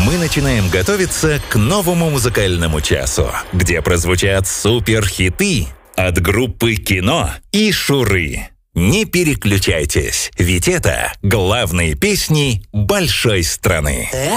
Мы начинаем готовиться к новому музыкальному часу, где прозвучат суперхиты от группы «Кино» и «Шуры». Не переключайтесь, ведь это главные песни большой страны.